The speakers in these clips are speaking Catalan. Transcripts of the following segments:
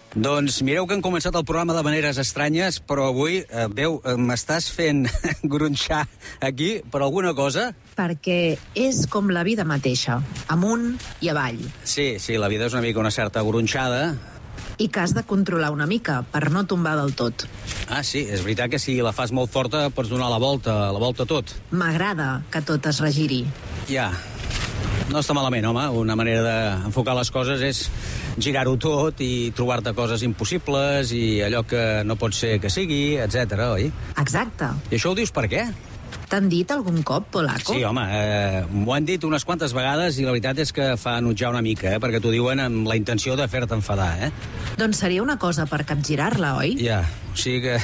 Doncs mireu que han començat el programa de maneres estranyes, però avui, m'estàs fent gronxar aquí per alguna cosa? Perquè és com la vida mateixa, amunt i avall. Sí, la vida és una mica una certa gronxada. I que has de controlar una mica per no tombar del tot. Ah, sí, és veritat que si la fas molt forta pots donar la volta a tot. M'agrada que tot es regiri. Ja, no està malament, home. Una manera d'enfocar les coses és girar-ho tot i trobar-te coses impossibles i allò que no pot ser que sigui, etc. oi? Exacte. I això ho dius per què? T'han dit algun cop, Polaco? Sí, home, m'ho han dit unes quantes vegades i la veritat és que fa enutjar una mica, perquè t'ho diuen amb la intenció de fer-te enfadar, Doncs seria una cosa per capgirar-la, oi? Ja, o sigui que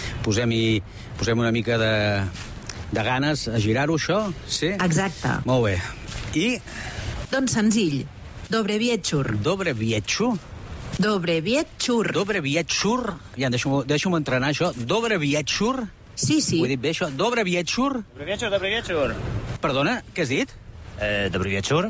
posem una mica de ganes a girar-ho, això, sí? Exacte. Molt bé. I? Doncs senzill. Dobre vietxur. Dobre vietxur? Dobre vietxur. Dobre vietxur? Ja, deixa'm entrenar això. Dobre vietxur? Sí. Ho he dit bé, això? Dobre vietxur? Dobre vietxur. Perdona, què has dit? Dobre vietxur?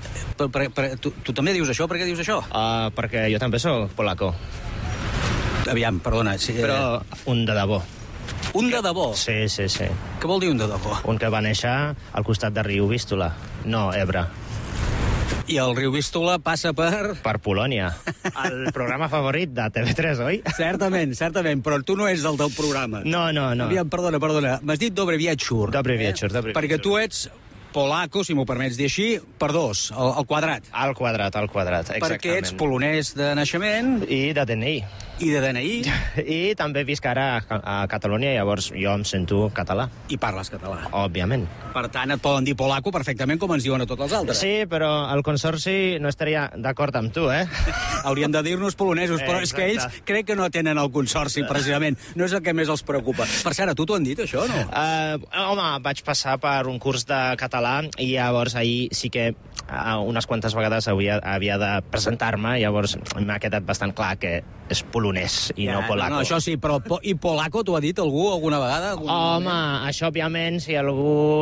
Tu també dius això? Per què dius això? Perquè jo també sóc polaco. Aviam, perdona. Sí, però un de debò. Un de debò? Sí. Què vol dir un de debò? Un que va néixer al costat de riu Vístula. No, Ebre. I el riu Vístula passa per... Per Polònia. El programa favorit de TV3, oi? Certament, però tu no ets el del programa. No. Aviam, perdona. M'has dit Dobre vietxur. Dobre vietxur. Perquè tu ets polaco, si m'ho permets dir així, per dos, al quadrat. Al quadrat, exactament. Perquè ets polonès de naixement. I de DNI. I de DNI. I també visc ara a Catalunya, llavors jo em sento català. I parles català. Òbviament. Per tant, et poden dir polaco perfectament com ens diuen a tots els altres. Sí, però el Consorci no estaria d'acord amb tu, Haurien de dir-nos polonesos, però és que ells crec que no tenen el Consorci, precisament. No és el que més els preocupa. Per cert, a tu t'ho han dit, això, no? Home, vaig passar per un curs de català i llavors ahir sí que unes quantes vegades havia de presentar-me, llavors m'ha quedat bastant clar que és polonès i no polaco. No, això sí, però i polaco t'ho ha dit algú alguna vegada? Home, això òbviament, si algú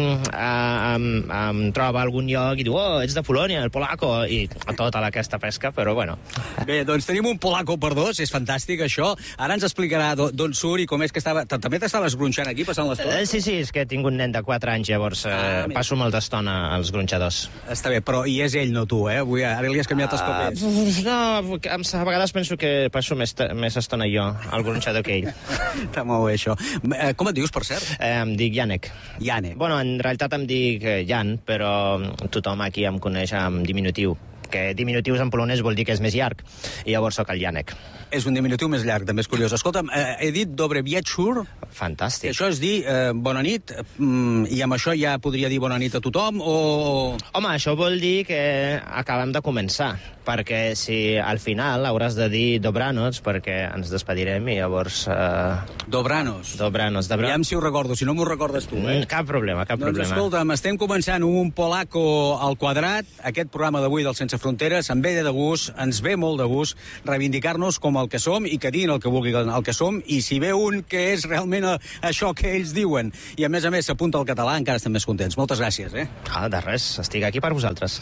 em troba a algun lloc i diu, ets de Polònia, el polaco, i tota aquesta pesca, però bueno. Bé, doncs tenim un polaco per dos, és fantàstic això. Ara ens explicarà d'on surt i com és que estava... També t'estaves gronxant aquí, passant l'estona? Sí, és que tinc un nen de 4 anys, llavors passo molta estona als gronxadors. Està bé, però i és ell, no tu, Avui, ara li has canviat els papers. No, a vegades penso que passo més estona jo al gronxador que ell. Està molt bé, això. Com et dius, per cert? Em dic Janek. Janek. Bueno, en realitat em dic Jan, però tothom aquí em coneix amb diminutiu, que diminutius en polonès vol dir que és més llarg, i llavors sóc el Janek. És un diminutiu més llarg, també és curiós. Escolta'm, he dit Dobre vietxur. Fantàstic. Això és dir bona nit, i amb això ja podria dir bona nit a tothom, o... Home, això vol dir que acabem de començar, perquè si al final hauràs de dir Dobranoc, perquè ens despedirem i llavors... Dobranos. Aviam si ho recordo, si no m'ho recordes tu, Cap problema. Doncs escolta'm, estem començant un polaco al quadrat, aquest programa d'avui del Sense Fronteres, em ve de gust, ens ve molt de gust reivindicar-nos com el que som i que diguin el que vulguin el que som, i si ve un que és realment això que ells diuen i a més s'apunta al català, encara estem més contents. Moltes gràcies, De res, estic aquí per vosaltres.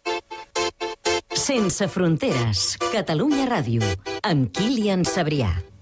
Sense Fronteres, Catalunya Ràdio, amb Kilian Sabrià.